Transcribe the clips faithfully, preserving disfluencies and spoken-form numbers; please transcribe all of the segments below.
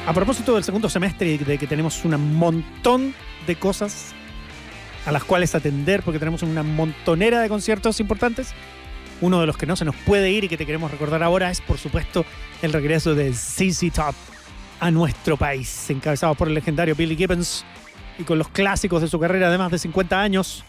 a propósito del segundo semestre y de que tenemos un montón de cosas a las cuales atender, porque tenemos una montonera de conciertos importantes, uno de los que no se nos puede ir y que te queremos recordar ahora es, por supuesto, el regreso de Z Z Top a nuestro país, encabezado por el legendario Billy Gibbons y con los clásicos de su carrera de más de cincuenta años.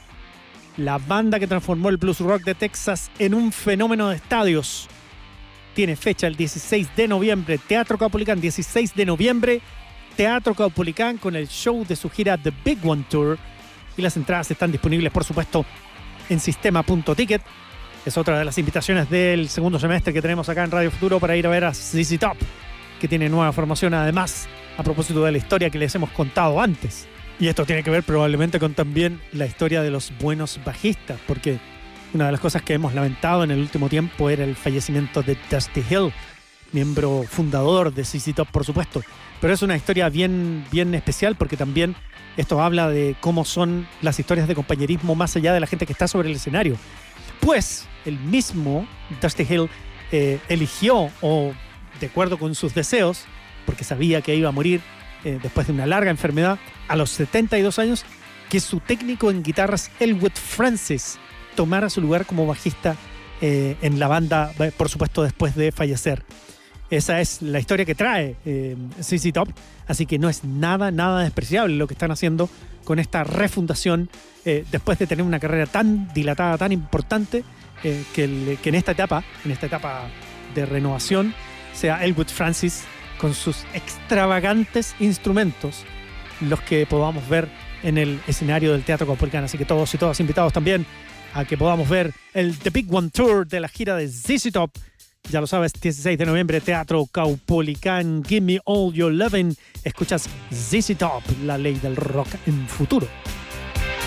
La banda que transformó el blues rock de Texas en un fenómeno de estadios. Tiene fecha el dieciséis de noviembre, Teatro Caupolicán, dieciséis de noviembre, Teatro Caupolicán con el show de su gira The Big One Tour. Y las entradas están disponibles, por supuesto, en sistema punto ticket. Es otra de las invitaciones del segundo semestre que tenemos acá en Radio Futuro para ir a ver a Z Z Top, que tiene nueva formación además, a propósito de la historia que les hemos contado antes. Y esto tiene que ver probablemente con también la historia de los buenos bajistas, porque una de las cosas que hemos lamentado en el último tiempo era el fallecimiento de Dusty Hill, miembro fundador de Z Z Top, por supuesto. Pero es una historia bien, bien especial porque también esto habla de cómo son las historias de compañerismo más allá de la gente que está sobre el escenario. Pues el mismo Dusty Hill eh, eligió, o de acuerdo con sus deseos, porque sabía que iba a morir eh, después de una larga enfermedad, a los setenta y dos años, que su técnico en guitarras, Elwood Francis, tomara su lugar como bajista eh, en la banda, por supuesto, después de fallecer. Esa es la historia que trae eh, Z Z Top, así que no es nada, nada despreciable lo que están haciendo con esta refundación eh, después de tener una carrera tan dilatada, tan importante, eh, que, el, que en esta etapa, en esta etapa de renovación, sea Elwood Francis con sus extravagantes instrumentos los que podamos ver en el escenario del Teatro Caupolicán. Así que todos y todas invitados también a que podamos ver el The Big One Tour de la gira de Z Z Top. Ya lo sabes, dieciséis de noviembre, Teatro Caupolicán, Give Me All Your Lovin'. Escuchas Z Z Top, la ley del rock en futuro.